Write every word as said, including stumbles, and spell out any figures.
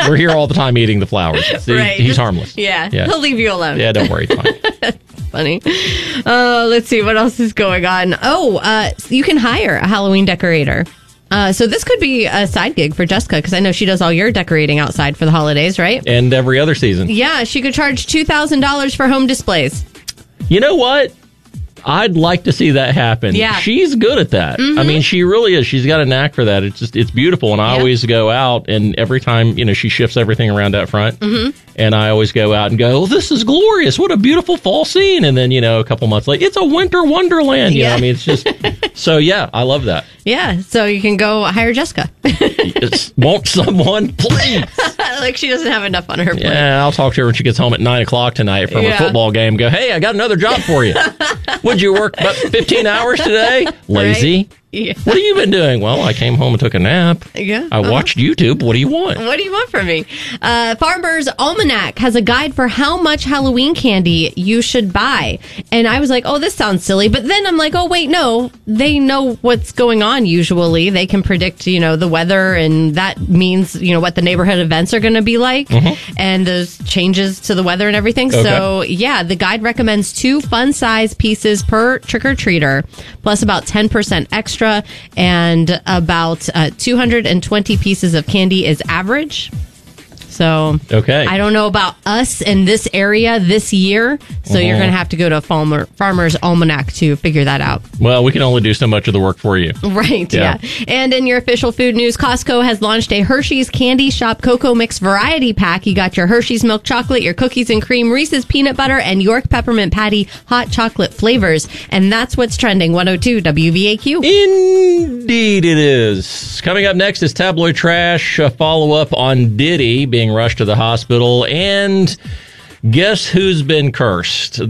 We're here all the time eating the flowers. He, right. He's harmless. Yeah. yeah. He'll leave you alone. Yeah, don't worry. It's fine. Funny. Uh, let's see what else is going on. Oh, uh, you can hire a Halloween decorator. Uh, so this could be a side gig for Jessica because I know she does all your decorating outside for the holidays, right? And every other season. Yeah, she could charge two thousand dollars for home displays. You know what? I'd like to see that happen. Yeah. She's good at that. Mm-hmm. I mean, she really is. She's got a knack for that. It's just, it's beautiful. And I Yeah. always go out, and every time, you know, she shifts everything around out front. Mm-hmm. And I always go out and go, oh, this is glorious. What a beautiful fall scene. And then, you know, a couple months later, it's a winter wonderland. You Yeah. know, I mean, it's just, so yeah, I love that. Yeah, so you can go hire Jessica. It's, won't someone please? Like she doesn't have enough on her plate. Yeah, I'll talk to her when she gets home at nine o'clock tonight from Yeah. a football game. Go, hey, I got another job for you. Would you work about fifteen hours today? Lazy. Right? Yeah. What have you been doing? Well, I came home and took a nap. Yeah. I watched YouTube. What do you want? What do you want from me? Uh, Farmer's Almanac has a guide for how much Halloween candy you should buy. And I was like, oh, this sounds silly. But then I'm like, oh, wait, no. They know what's going on usually. They can predict, you know, the weather. And that means, you know, what the neighborhood events are going to be like. Mm-hmm. And those changes to the weather and everything. Okay. So, yeah, the guide recommends two fun-size pieces per trick-or-treater, plus about ten percent extra. And about uh, two hundred twenty pieces of candy is average. So Okay. I don't know about us in this area this year. So Mhm. you're going to have to go to a farmer, Farmer's Almanac to figure that out. Well, we can only do so much of the work for you. Right, Yeah. yeah. And in your official food news, Costco has launched a Hershey's Candy Shop Cocoa Mix Variety Pack. You got your Hershey's Milk Chocolate, your Cookies and Cream, Reese's Peanut Butter, and York Peppermint Patty hot chocolate flavors. And that's what's trending. one oh two W V A Q. Indeed it is. Coming up next is Tabloid Trash, a follow-up on Diddy being rushed to the hospital. And guess who's been cursed?